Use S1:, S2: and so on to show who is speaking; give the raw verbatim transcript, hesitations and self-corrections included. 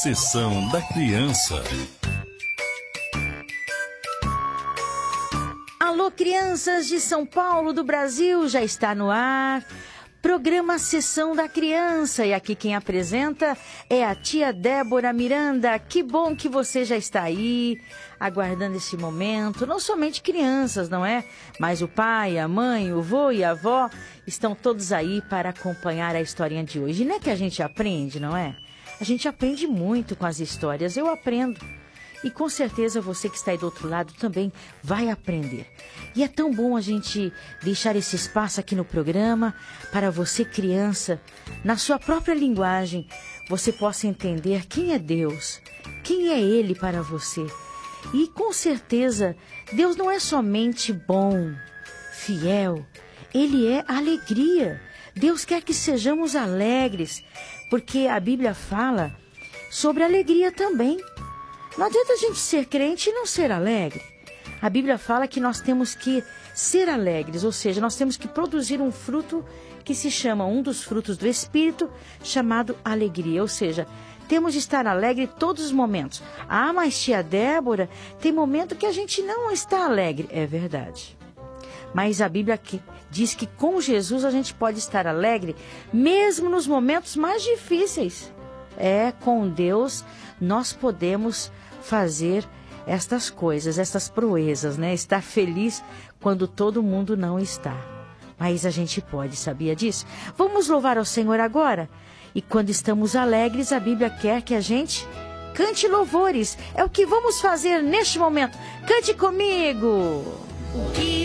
S1: Sessão da Criança.
S2: Alô, crianças de São Paulo, do Brasil, já está no ar. Programa Sessão da Criança. E aqui quem apresenta é a tia Débora Miranda. Que bom que você já está aí, aguardando esse momento. Não somente crianças, não é? Mas o pai, a mãe, o vô e a avó estão todos aí para acompanhar a historinha de hoje. E não é que a gente aprende, não é? A gente aprende muito com as histórias. Eu aprendo. E com certeza você que está aí do outro lado também vai aprender. E é tão bom a gente deixar esse espaço aqui no programa para você, criança, na sua própria linguagem, você possa entender quem é Deus, quem é Ele para você. E com certeza, Deus não é somente bom, fiel, Ele é alegria. Deus quer que sejamos alegres, porque a Bíblia fala sobre alegria também. Não adianta a gente ser crente e não ser alegre. A Bíblia fala que nós temos que ser alegres, ou seja, nós temos que produzir um fruto que se chama, um dos frutos do Espírito, chamado alegria. Ou seja, temos de estar alegre todos os momentos. Ah, mas tia Débora, tem momento que a gente não está alegre. É verdade. Mas a Bíblia aqui diz que com Jesus a gente pode estar alegre, mesmo nos momentos mais difíceis. É, com Deus nós podemos fazer estas coisas, estas proezas, né? Estar feliz quando todo mundo não está. Mas a gente pode, sabia disso? Vamos louvar ao Senhor agora? E quando estamos alegres, a Bíblia quer que a gente cante louvores. É o que vamos fazer neste momento. Cante comigo!